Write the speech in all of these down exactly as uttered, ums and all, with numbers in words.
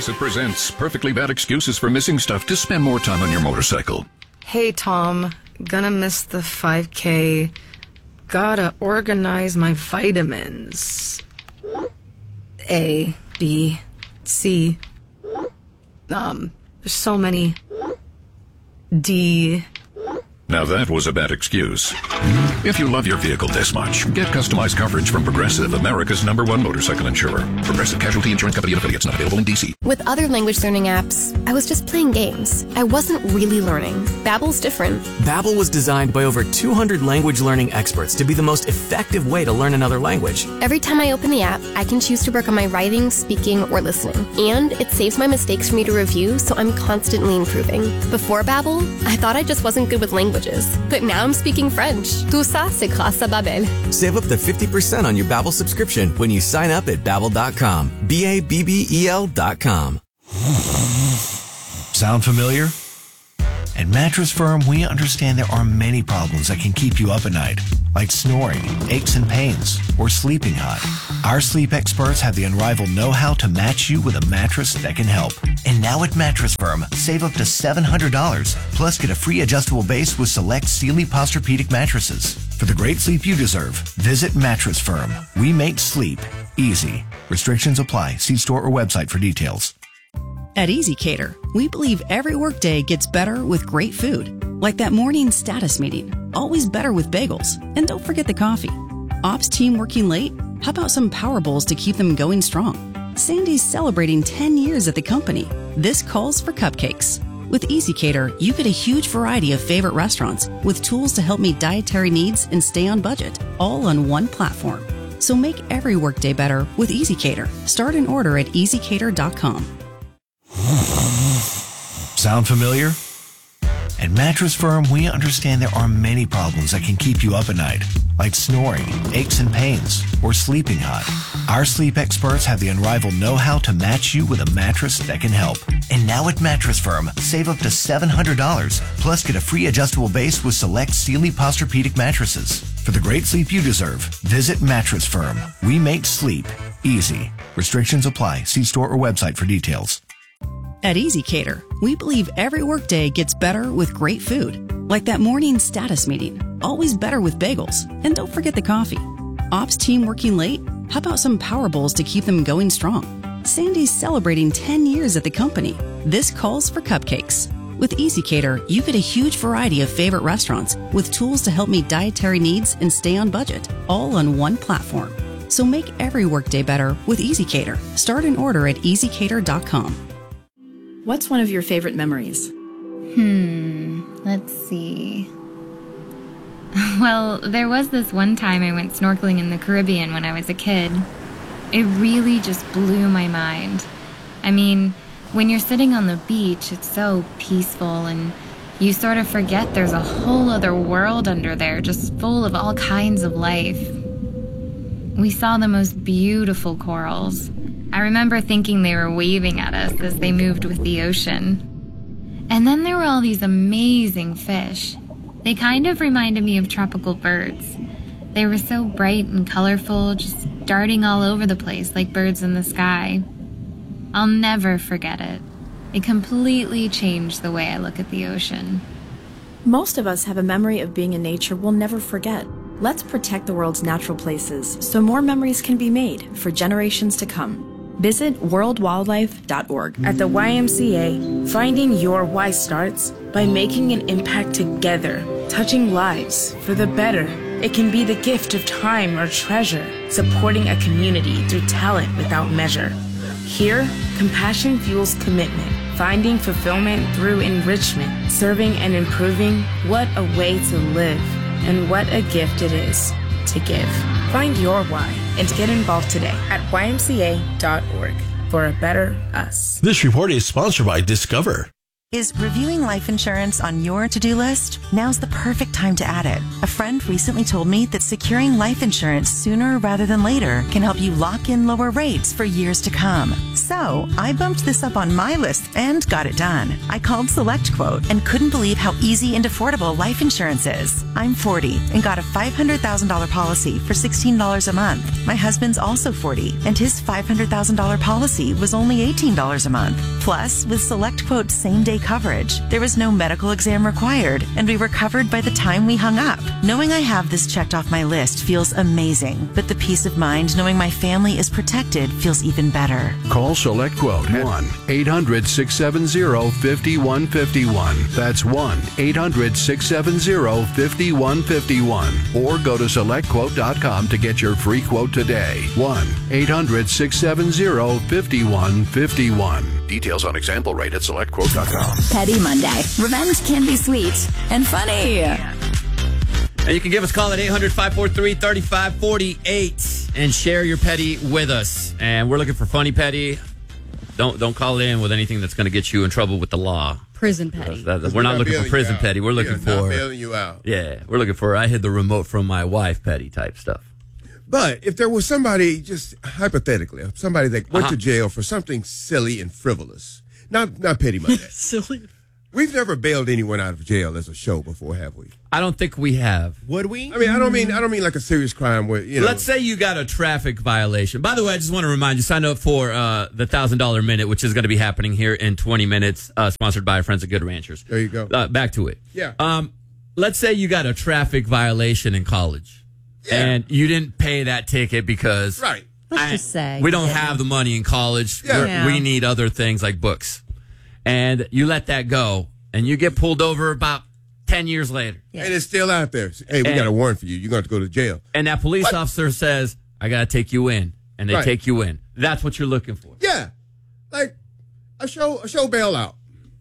Progressive presents Perfectly Bad Excuses for Missing Stuff to spend more time on your motorcycle. Hey, Tom. Gonna miss the five K. Gotta organize my vitamins. A, B, C. Um, there's so many. D. Now that was a bad excuse. If you love your vehicle this much, get customized coverage from Progressive, America's number one motorcycle insurer. Progressive Casualty Insurance Company and affiliates, not available in D C. With other language learning apps, I was just playing games. I wasn't really learning. Babbel's different. Babbel was designed by over two hundred language learning experts to be the most effective way to learn another language. Every time I open the app, I can choose to work on my writing, speaking, or listening. And it saves my mistakes for me to review, so I'm constantly improving. Before Babbel, I thought I just wasn't good with languages. But now I'm speaking French. Tout ça, c'est grâce à Babbel. Save up to fifty percent on your Babbel subscription when you sign up at Babbel dot com. B A B B E L dot com. Sound familiar? At Mattress Firm, we understand there are many problems that can keep you up at night, like snoring, aches and pains, or sleeping hot. Our sleep experts have the unrivaled know-how to match you with a mattress that can help. And now at Mattress Firm, save up to seven hundred dollars, plus get a free adjustable base with select Sealy Posturepedic mattresses. For the great sleep you deserve, visit Mattress Firm. We make sleep easy. Restrictions apply. See store or website for details. At EasyCater, we believe every workday gets better with great food. Like that morning status meeting, always better with bagels. And don't forget the coffee. Ops team working late? How about some Power Bowls to keep them going strong? Sandy's celebrating ten years at the company. This calls for cupcakes. With EasyCater, you get a huge variety of favorite restaurants with tools to help meet dietary needs and stay on budget, all on one platform. So make every workday better with EasyCater. Start an order at easy cater dot com. Sound familiar? At Mattress Firm, we understand there are many problems that can keep you up at night, like snoring, aches and pains, or sleeping hot. Our sleep experts have the unrivaled know-how to match you with a mattress that can help. And now at Mattress Firm, save up to seven hundred dollars, plus get a free adjustable base with select Sealy Posturepedic mattresses. For the great sleep you deserve, visit Mattress Firm. We make sleep easy. Restrictions apply. See store or website for details. At EasyCater, we believe every workday gets better with great food. Like that morning status meeting, always better with bagels. And don't forget the coffee. Ops team working late? How about some Power Bowls to keep them going strong? Sandy's celebrating ten years at the company. This calls for cupcakes. With EasyCater, you get a huge variety of favorite restaurants with tools to help meet dietary needs and stay on budget, all on one platform. So make every workday better with EasyCater. Start an order at easy cater dot com. What's one of your favorite memories? Hmm, let's see. Well, there was this one time I went snorkeling in the Caribbean when I was a kid. It really just blew my mind. I mean, when you're sitting on the beach, it's so peaceful and you sort of forget there's a whole other world under there just full of all kinds of life. We saw the most beautiful corals. I remember thinking they were waving at us as they moved with the ocean. And then there were all these amazing fish. They kind of reminded me of tropical birds. They were so bright and colorful, just darting all over the place like birds in the sky. I'll never forget it. It completely changed the way I look at the ocean. Most of us have a memory of being in nature we'll never forget. Let's protect the world's natural places so more memories can be made for generations to come. Visit world wildlife dot org. At the Y M C A, finding your why starts by making an impact together, touching lives for the better. It can be the gift of time or treasure, supporting a community through talent without measure. Here, compassion fuels commitment, finding fulfillment through enrichment, serving and improving. What a way to live, and what a gift it is to give. Find your why and get involved today at Y M C A dot org for a better us. This report is sponsored by Discover. Is reviewing life insurance on your to-do list? Now's the perfect time to add it. A friend recently told me that securing life insurance sooner rather than later can help you lock in lower rates for years to come. So I bumped this up on my list and got it done. I called SelectQuote and couldn't believe how easy and affordable life insurance is. I'm forty and got a five hundred thousand dollars policy for sixteen dollars a month. My husband's also forty and his five hundred thousand dollars policy was only eighteen dollars a month. Plus, with SelectQuote's same-day coverage, there was no medical exam required, and we were covered by the time we hung up. Knowing I have this checked off my list feels amazing, but the peace of mind knowing my family is protected feels even better. Call SelectQuote at one eight hundred six seven zero five one five one. That's one eight hundred six seven zero five one five one. Or go to select quote dot com to get your free quote today. one eight hundred six seven zero five one five one. Details on example rate at select quote dot com. Petty Monday. Revenge can be sweet and funny. And you can give us a call at eight hundred five four three three five four eight and share your petty with us. And we're looking for funny petty. Don't don't call in with anything that's going to get you in trouble with the law. Prison petty. That, that, we're not looking for prison petty. We're looking for not bailing you out. Yeah, we're looking for I hid the remote from my wife petty type stuff. But if there was somebody, just hypothetically, somebody that went Uh-huh. to jail for something silly and frivolous, not not petty Monday. Silly. We've never bailed anyone out of jail as a show before, have we? I don't think we have. Would we? I mean, I don't mean I don't mean like a serious crime where you know. Let's say you got a traffic violation. By the way, I just want to remind you, sign up for uh, the one thousand dollars Minute, which is going to be happening here in twenty minutes, uh, sponsored by our friends at Good Ranchers. There you go. Uh, back to it. Yeah. Um, let's say you got a traffic violation in college, and you didn't pay that ticket because right. Let's I- just say we don't yeah. have the money in college. Yeah. We're- Yeah. We need other things like books, and you let that go, and you get pulled over about ten years later. And it's still out there. Hey, we And- got a warrant for you. You're going to go to jail. And that police What? officer says, I got to take you in. And they Right. take you in. That's what you're looking for. Yeah, like a show a show bailout.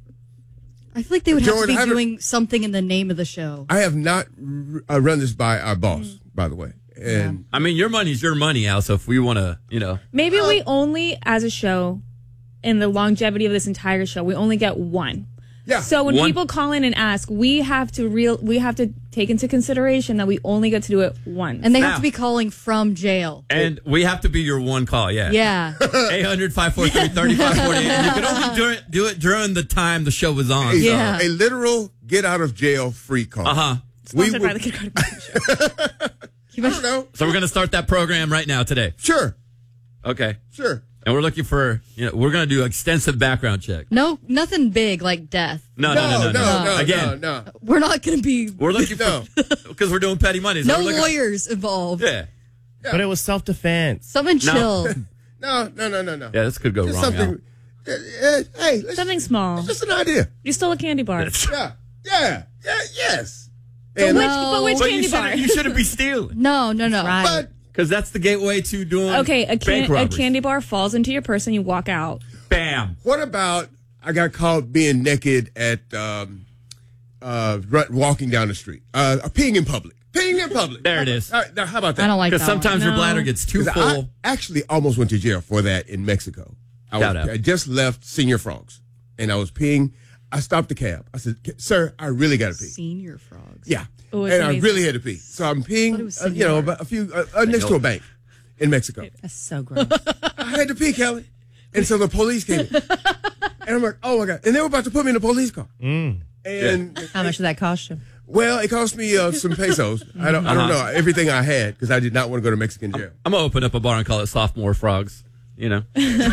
I feel like they would have Jordan, to I be haven't- doing something in the name of the show. I have not r- uh, run this by our boss, by the way. And I mean, your money's your money, Al. So if we want to, you know. Maybe we only, as a show, in the longevity of this entire show, we only get one. Yeah. So when One- people call in and ask, we have to real we have to take into consideration that we only get to do it once. And they Now- have to be calling from jail. And we have to be your one call, yeah. Yeah. eight hundred five four three three five four eight. And you can only do it, do it during the time the show was on. a, Yeah. a literal get out of jail free call. Uh huh. Sponsored we by would- the Good Carter Show. I don't know. So we're going to start that program right now today. Sure, Okay. sure. And we're looking for, you know, we're going to do extensive background check. No, nothing big like death. No, no, no, no, no. no, no, Again, no, no. We're not going to be we're looking No. for, because we're doing petty money. So no we're looking, lawyers involved. Yeah. But it was self-defense. Someone No. chill. No, no, no, no, no. Yeah, this could go Just wrong, Al. something. uh, uh, hey, let's, Something small. it's just an idea. You stole a candy bar. Yeah, yeah, yeah, yes. But And which, No. but which But you candy bar? shouldn't, you shouldn't be stealing. No, no, no. Right. but Because that's the gateway to doing Okay, a, bank can, a robberies. candy bar falls into your purse and you walk out. Bam. what about I got caught being naked at um, uh, ru- walking down the street, uh, peeing in public, peeing in public. There it is. All right, now how about that? I don't like Because that one. sometimes your No. bladder gets too 'Cause full. I actually almost went to jail for that in Mexico. I, was, Shout out. I just left Senior Frogs, and I was peeing. I stopped the cab. I said, "Sir, I really got to pee." Senior frogs. Yeah, Oh, it's and amazing. I really had to pee. So I'm thought it was peeing, uh, you know, Senor. about a few uh, uh, next to a bank in Mexico. That's so gross. I had to pee, Kelly, and so the police came, in. and I'm like, "Oh my god!" And they were about to put me in a police car. Mm. And How much did that cost you? well, it cost me uh, some pesos. I don't, I don't Uh-huh. know everything I had because I did not want to go to Mexican jail. I'm going to open up a bar and call it Sophomore Frogs. You know?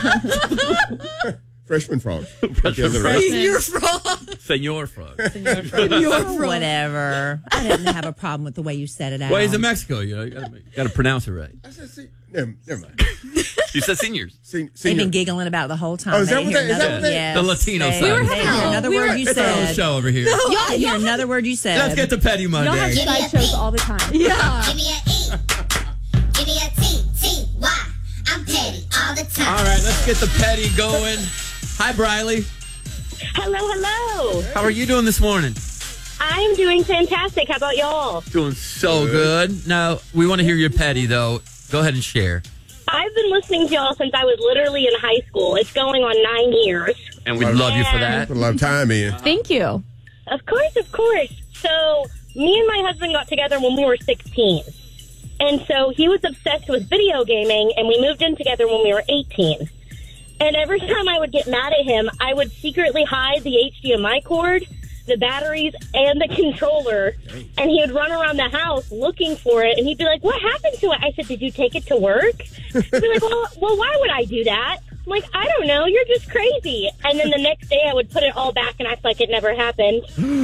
Freshman frogs. Freshman frogs. Senior frogs. Senor Frog. Whatever. I didn't have a problem with the way you said it out. Well, he's in Mexico. You know, you got to got to pronounce it right. I said, see, never, never mind. You said seniors. Sen- They've senior. been giggling about it the whole time. Oh, is They that didn't what hear they- is that another- what they- yes, The Latino they- side. We were they didn't hear another we word were- you It's our own said. show over here. Y'all didn't hear another word you said. Let's get to Petty Monday. Y'all have sideshows all the time. Yeah. Give me an E. Give me a T. T. Y. I'm petty all the time. All right, let's get the petty going. Hi, Briley. Hello, hello. How are you doing this morning? I'm doing fantastic. How about y'all? Doing so good. Now, we want to hear your petty, though. Go ahead and share. Uh, I've been listening to y'all since I was literally in high school. It's going on nine years. And we love you for that. Put a lot of time in. Thank you. Of course, of course. So me and my husband got together when we were sixteen. And so he was obsessed with video gaming, and we moved in together when we were eighteen. And every time I would get mad at him, I would secretly hide the H D M I cord, the batteries, and the controller. And he would run around the house looking for it, and he'd be like, what happened to it? I said, did you take it to work? He'd be like, well, well, why would I do that? I'm like, I don't know. You're just crazy. And then the next day I would put it all back and act like it never happened.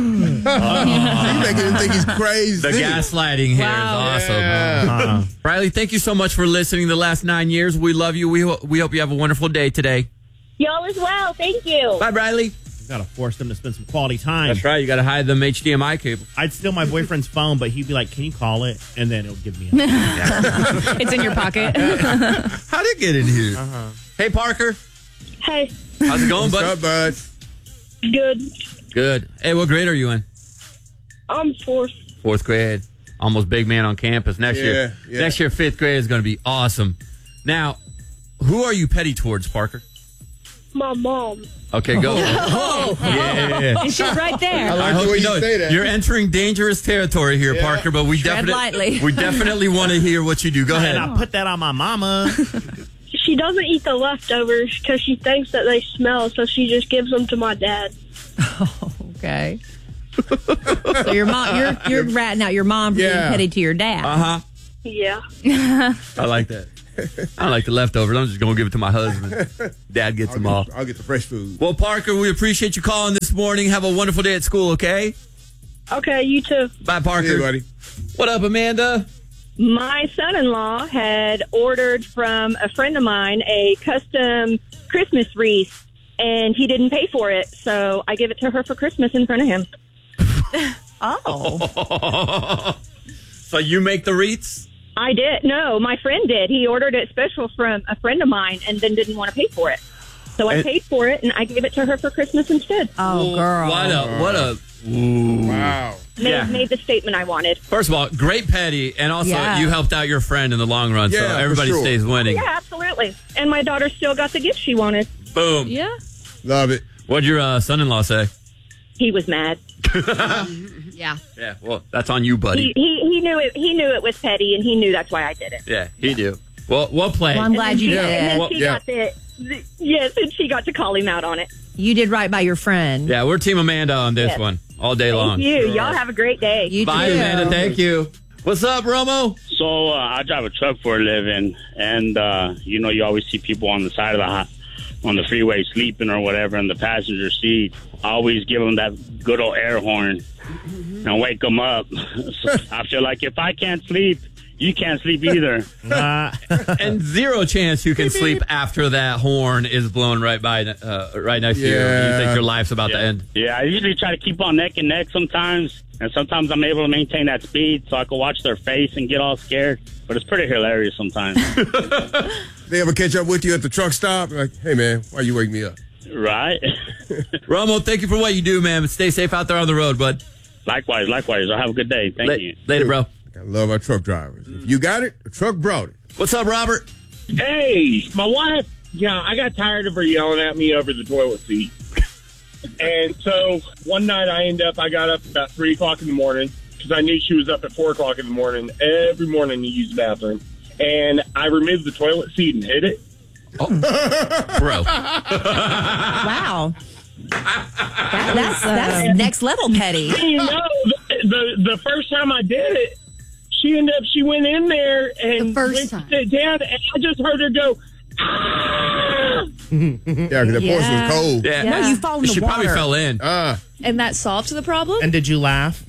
You making him think he's crazy. The gaslighting here Wow. is awesome. Yeah. Uh-huh. Riley, thank you so much for listening the last nine years. We love you. We, ho- we hope you have a wonderful day today. Y'all as well. Thank you. Bye, Riley. You gotta force them to spend some quality time. That's right. You got to hide them H D M I cable. I'd steal my boyfriend's phone, but he'd be like, "Can you call it?" And then it'll give me. A It's in your pocket. How'd it get in here? Uh-huh. Hey, Parker. Hey. How's it going, bud? What's up, bud? Good. Good. Hey, what grade are you in? I'm fourth. Fourth grade. Almost big man on campus. Next Yeah, year, yeah. next year, fifth grade is going to be awesome. Now, who are you petty towards, Parker? My mom. Okay, go. Oh, Yeah. and she's right there. I like I the hope way you you know say it. that. You're entering dangerous territory here, Yeah. Parker. But we Tread definitely, lightly. we definitely want to hear what you do. Go ahead. And I put that on my mama. She doesn't eat the leftovers because she thinks that they smell, so she just gives them to my dad. Okay. So your mom, you're you're ratting out your mom for being Yeah. petty to your dad. Uh huh. Yeah. I like that. I like the leftovers. I'm just gonna give it to my husband. Dad gets I'll them get, all. I'll get the fresh food. Well, Parker, we appreciate you calling this morning. Have a wonderful day at school. Okay. Okay, you too. Bye, Parker. See you, buddy. What up, Amanda? My son-in-law had ordered from a friend of mine a custom Christmas wreath, and he didn't pay for it, so I give it to her for Christmas in front of him. Oh. So you make the wreaths? I did. No, my friend did. He ordered it special from a friend of mine and then didn't want to pay for it. So I And- paid for it, and I gave it to her for Christmas instead. Oh, girl. What a what a. Ooh. Wow. Made, Yeah. made the statement I wanted. First of all, great petty, and also Yeah. you helped out your friend in the long run, so Yeah, for everybody sure. stays winning. Yeah, absolutely. And my daughter still got the gift she wanted. Boom. Yeah. Love it. What'd your uh, son-in-law say? He was mad. Yeah. Yeah, well, that's on you, buddy. He, he he knew it. He knew it was petty, and he knew that's why I did it. Yeah, he do. Well, we'll play. Well, I'm glad you And did. then Well, she yeah. got the, the yes, and she got to call him out on it. You did right by your friend. Yeah, we're Team Amanda on this Yes. one all day Thank long. you. Y'all have a great day. You Bye, too. Amanda. Thank you. What's up, Romo? So uh, I drive a truck for a living, and uh, you know you always see people on the side of the hot, on the freeway sleeping or whatever in the passenger seat. I always give them that good old air horn and wake them up. So I feel like if I can't sleep, you can't sleep either. Uh, And zero chance you can sleep after that horn is blown right by, uh, right next to you. Yeah. You think your life's about to end. Yeah, I usually try to keep on neck and neck sometimes, and sometimes I'm able to maintain that speed so I can watch their face and get all scared. But it's pretty hilarious sometimes. They ever catch up with you at the truck stop? Like, hey, man, why you wake me up? Right? Romo, thank you for what you do, man. Stay safe out there on the road, bud. Likewise, likewise. I'll have a good day. Thank La- you. Later, bro. I love our truck drivers. If you got it, the truck brought it. What's up, Robert? Hey, my wife, yeah, I got tired of her yelling at me over the toilet seat. And so one night I ended up, I got up about three o'clock in the morning because I knew she was up at four o'clock in the morning every morning to use the bathroom. And I removed the toilet seat and hid it. Oh, bro. Wow. That, that's that's next level petty. You know, the, the the first time I did it, she ended up, she went in there and The first went time. to sit down, and I just heard her go, ah! Yeah, because that Yeah. portion was cold. Yeah. No, you fall in the She probably water. fell in. Ah, And that solved the problem? and did you laugh?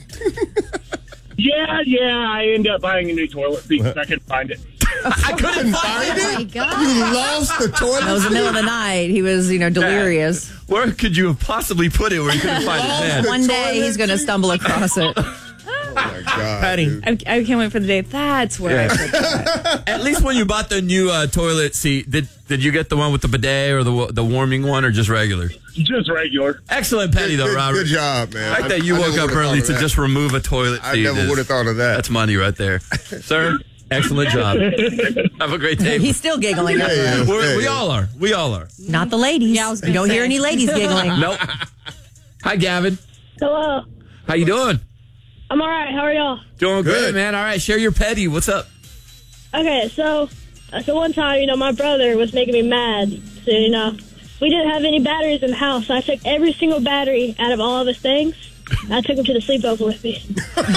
Yeah, yeah, I ended up buying a new toilet seat because I couldn't find it. I couldn't find Oh my it. God. you lost the toilet That was the seat? middle of the night. He was, you know, delirious. Where could you have possibly put it where you couldn't find it then? One day he's going to stumble across it. Oh, my God. Petty. dude. I, I can't wait for the day. That's where I put that. At least when you bought the new uh, toilet seat, did did you get the one with the bidet or the the warming one or just regular? Just regular. Excellent petty though, Good, Robert. good job, man. I like I- that you I woke never up would've early thought to of that. just remove a toilet I seat. never is- would have thought of that. That's money right there, sir. Excellent job. Have a great day. He's still giggling. Yeah, yeah. We're, we all are. We all are. Not the ladies. Yeah, I was you gonna don't say. hear any ladies giggling. Nope. Hi, Gavin. Hello. How you doing? I'm all right. How are y'all? Doing Good. good, man. All right, share your petty. What's up? Okay, so uh, so one time, you know, my brother was making me mad. So, you know, we didn't have any batteries in the house. So I took every single battery out of all of his things. And I took him to the sleepover with me.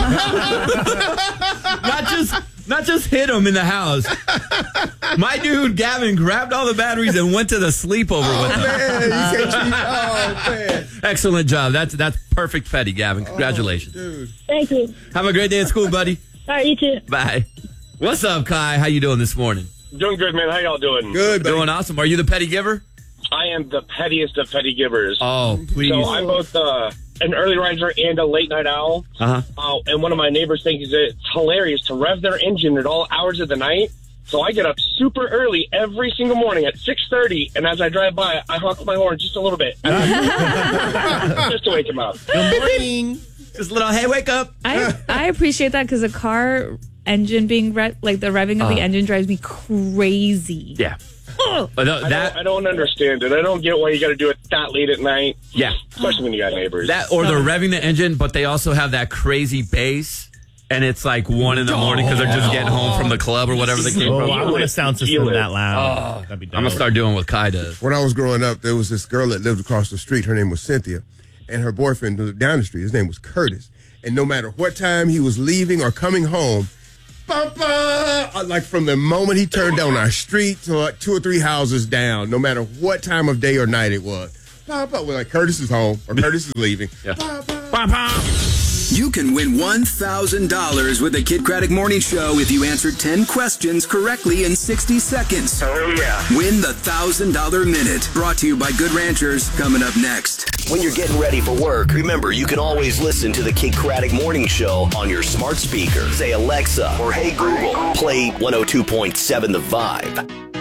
Not just not just hit him in the house. My dude Gavin grabbed all the batteries and went to the sleepover with him. Man, you can't cheat. Oh, man. Excellent job. That's that's perfect petty, Gavin. Congratulations. Dude. Thank you. Have a great day at school, buddy. All right, you too. Bye. What's up, Kai? How you doing this morning? Doing good, man. How y'all doing? Good, buddy. Doing awesome. Are you the petty giver? I am the pettiest of petty givers. Oh, please. So I'm both uh, an early riser and a late night owl. Uh-huh. Uh, and one of my neighbors thinks it's hilarious to rev their engine at all hours of the night. So I get up super early every single morning at six thirty, and as I drive by, I honk my horn just a little bit. Just to wake him up. Good morning. Just a little, hey, wake up. I I appreciate that because a car engine being re- like the revving of the Uh. engine drives me crazy. Yeah. But no, I, that don't, I don't understand it. I don't get why you got to do it that late at night. Yeah. Especially when you got neighbors. that or they're revving the engine, but they also have that crazy bass, and it's like one in the morning because they're just getting home from the club or whatever they came Oh, from. I want a sound system Feel it. that loud. Oh, That'd be dope. I'm gonna start doing what Kai does. When I was growing up, there was this girl that lived across the street. Her name was Cynthia, and her boyfriend lived down the street. His name was Curtis. And no matter what time he was leaving or coming home, Papa, like from the moment he turned down our street to like two or three houses down, no matter what time of day or night it was, Papa, well, like Curtis is home or Curtis is leaving. Yeah. Papa. You can win one thousand dollars with the Kid Craddock Morning Show if you answer ten questions correctly in sixty seconds. Oh, yeah. Win the one thousand dollars Minute. Brought to you by Good Ranchers. Coming up next. When you're getting ready for work, remember you can always listen to the Kid Craddock Morning Show on your smart speaker. Say Alexa or Hey Google, play one oh two point seven The Vibe.